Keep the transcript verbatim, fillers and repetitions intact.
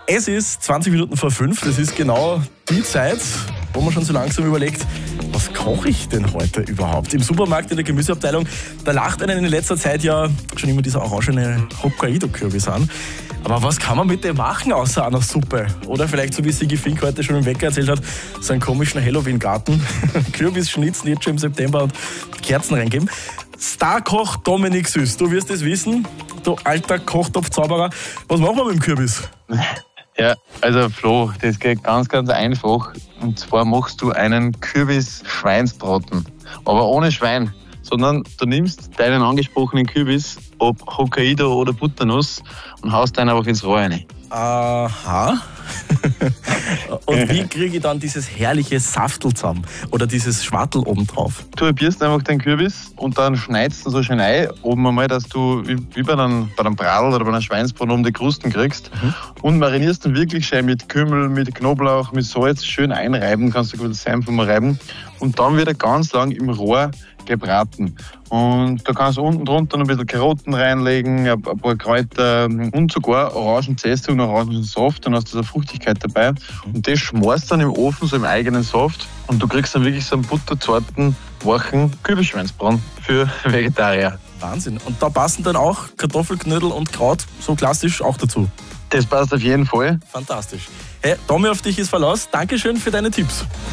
Es ist zwanzig Minuten vor fünf. Das ist genau die Zeit, wo man schon so langsam überlegt, was koche ich denn heute überhaupt? Im Supermarkt in der Gemüseabteilung, da lacht einen in letzter Zeit ja schon immer dieser orangene Hokkaido-Kürbis an. Aber was kann man mit dem machen außer einer Suppe? Oder vielleicht, so wie Sigi Fink heute schon im Wecker erzählt hat, so einen komischen Halloween-Garten. Kürbis schnitzen jetzt schon im September und Kerzen reingeben. Starkoch Dominik Süß, du wirst es wissen, du alter Kochtopf-Zauberer. Was machen wir mit dem Kürbis? Ja, also Flo, das geht ganz, ganz einfach. Und zwar machst du einen Kürbis-Schweinsbraten. Aber ohne Schwein, sondern du nimmst deinen angesprochenen Kürbis, ob Hokkaido oder Butternuss, und haust den einfach ins Rohr rein. Aha. Und wie kriege ich dann dieses herrliche Saftel zusammen? Oder dieses Schwartel oben drauf? Du halbierst einfach den Kürbis und dann schneidest du so schön ein, oben einmal, dass du wie bei einem, bei einem Bradl oder bei einem Schweinsbraten oben die Krusten kriegst. Mhm. Und marinierst dann wirklich schön mit Kümmel, mit Knoblauch, mit Salz schön einreiben, kannst du gut das Senf mal reiben. Und dann wird er ganz lang im Rohr gebraten. Und da kannst du unten drunter noch ein bisschen Karotten reinlegen, ein paar Kräuter und sogar Orangenzeste und Orangensaft. Dann hast du so eine Fruchtigkeit dabei. Und das schmorst dann im Ofen, so im eigenen Saft. Und du kriegst dann wirklich so einen butterzarten, wachen Kürbisschweinsbraten für Vegetarier. Wahnsinn. Und da passen dann auch Kartoffelknödel und Kraut so klassisch auch dazu? Das passt auf jeden Fall. Fantastisch. Hey, Tommy, auf dich ist Verlass. Dankeschön für deine Tipps.